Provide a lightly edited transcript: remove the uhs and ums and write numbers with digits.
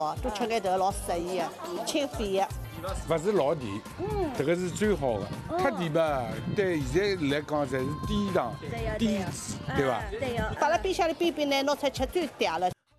都吃眼头老适宜的，清肺的。 不是老甜，这个是最好的。太甜吧，对现在来讲才是低档、低脂，对吧？ 摆辣冰箱里冰冰呢，拿出来吃最嗲了。